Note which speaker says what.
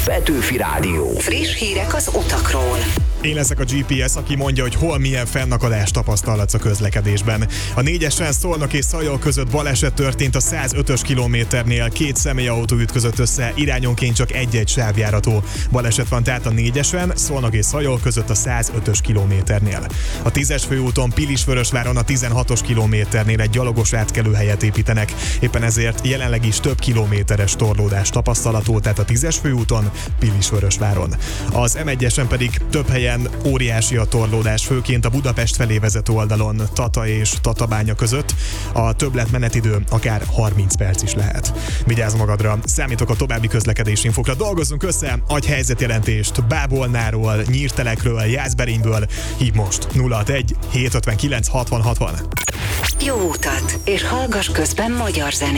Speaker 1: Petőfi Rádió.
Speaker 2: Friss hírek az utakról.
Speaker 3: Én leszek a GPS, aki mondja, hogy hol milyen fennakadást tapasztalhatsz a közlekedésben. A 4-esen Szolnok és Szajol között baleset történt a 105-ös kilométernél, két személyautó ütközött össze, irányonként csak egy-egy sávjárató. Baleset van tehát a 4-esen Szolnok és Szajol között a 105-ös kilométernél. A 10-es főúton Pilisvörösváron a 16-os kilométernél egy gyalogos átkelőhelyet építenek. Éppen ezért jelenleg is több kilométeres torlódás tapasztalható, tehát a 10-es főúton Pilisvörösváron. Az M1-esen pedig több helyen óriási a torlódás, főként a Budapest felé vezető oldalon, Tata és Tatabánya között. A többlet menetidő akár 30 perc is lehet. Vigyázz magadra, számítok a további közlekedési infokra. Dolgozzunk össze, adj helyzetjelentést Bábolnáról, Nyírtelekről, Jászberényből. Hív most 061 759 60 60.
Speaker 2: Jó utat, és hallgass közben magyar zenét.